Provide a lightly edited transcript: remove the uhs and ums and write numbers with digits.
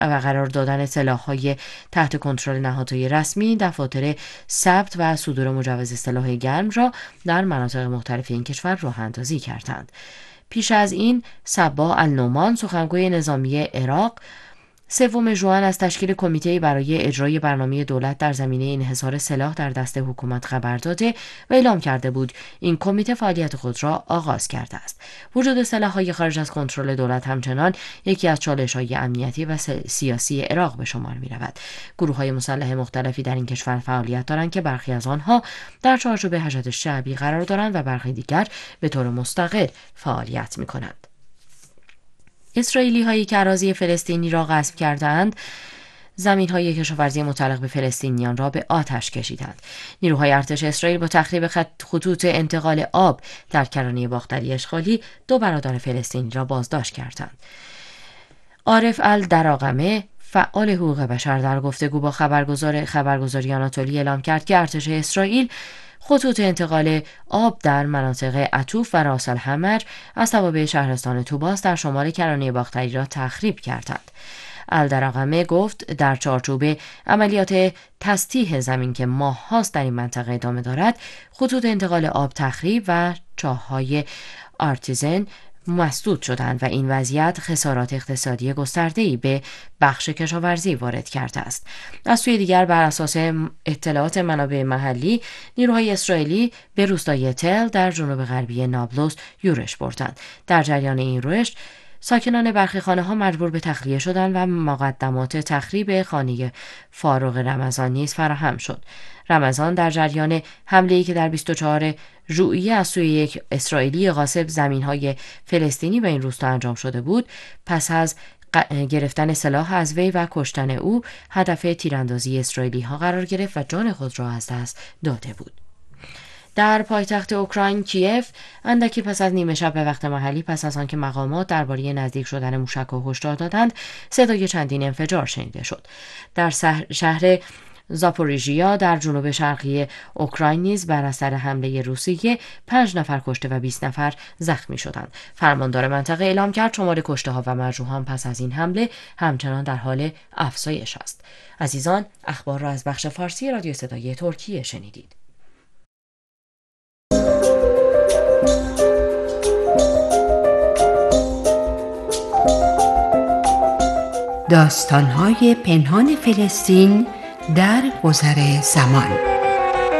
و قرار دادن سلاح‌های تحت کنترل نهادهای رسمی، دفاتر ثبت و صدور مجوز سلاح گرم را در مناطق مختلف این کشور راه اندازی کردند. پیش از این صباح النعمان سخنگوی نظامی عراق 3 ژوئن از تشکیل کمیته‌ای برای اجرای برنامه دولت در زمینه انحصار سلاح در دست حکومت خبر داده و اعلام کرده بود این کمیته فعالیت خود را آغاز کرده است. وجود سلاح‌های خارج از کنترل دولت همچنان یکی از چالش‌های امنیتی و سیاسی عراق به شمار می‌رود. گروه‌های مسلح مختلفی در این کشور فعالیت دارند که برخی از آنها در چارچوب حشد شعبی قرار دارند و برخی دیگر به طور مستقل فعالیت می‌کنند. اسرائیلی هایی که اراضی فلسطینی را غصب کردند، زمین های کشاورزی متعلق به فلسطینیان را به آتش کشیدند. نیروهای ارتش اسرائیل با تخریب خطوط انتقال آب در کرانه باختری اشغالی 2 برادر فلسطینی را بازداشت کردند. عارف الدراقمه فعال حقوق بشر در گفتگو با خبرگزاری آناتولی اعلام کرد که ارتش اسرائیل خطوط انتقال آب در مناطق عطوف و راس الحمر از توابع شهرستان توباس در شمال کرانه باختری را تخریب کردند. الدراقمه گفت در چارچوب عملیات تسطیح زمین که ماه‌هاست در این منطقه ادامه دارد، خطوط انتقال آب تخریب و چاه‌های آرتیزن مسدود شدند و این وضعیت خسارات اقتصادی گسترده‌ای به بخش کشاورزی وارد کرده است. از سوی دیگر بر اساس اطلاعات منابع محلی، نیروهای اسرائیلی به روستای تل در جنوب غربی نابلس یورش بردند. در جریان این یورش ساکنان برخی خانه‌ها مجبور به تخلیه شدند و مقدمات تخریب خانه فاروق رمضان نیز فراهم شد. رمضان در جریان حمله‌ای که در 24 ژوئیه از سوی یک اسرائیلی غاصب زمین‌های فلسطینی به این روستا انجام شده بود، پس از گرفتن سلاح از وی و کشتن او، هدف تیراندازی اسرائیلی‌ها قرار گرفت و جان خود را از دست داده بود. در پایتخت اوکراین کیف اندکی پس از نیمه شب به وقت محلی، پس از آنکه مقامات درباره نزدیک شدن موشک هشدار دادند، صدای چندین انفجار شنیده شد. در شهر زاپوریژیا در جنوب شرقی اوکراین نیز بر اثر حمله روسیه 5 نفر کشته و 20 نفر زخمی شدند. فرماندار منطقه اعلام کرد شمار کشته‌ها و مجروحان پس از این حمله همچنان در حال افزایش است. عزیزان، اخبار را از بخش فارسی رادیو صدای ترکیه شنیدید. داستان‌های پنهان فلسطین در گذر زمان.